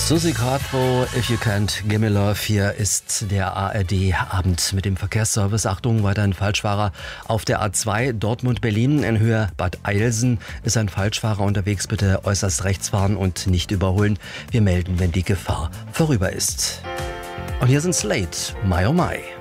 Susi Quattro, If You Can't Give Me Love. Hier ist der ARD-Abend mit dem Verkehrsservice. Achtung, weiter ein Falschfahrer auf der A2 Dortmund-Berlin in Höhe Bad Eilsen. Ist ein Falschfahrer unterwegs, bitte äußerst rechts fahren und nicht überholen. Wir melden, wenn die Gefahr vorüber ist. Und hier sind Slate, My Oh My.